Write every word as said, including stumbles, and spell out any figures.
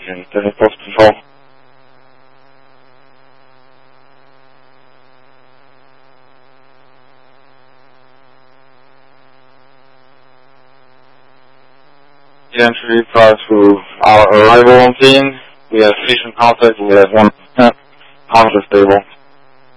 engine, turning post control. Entry prior to our arrival on scene. We have station contact. We have one contact stable.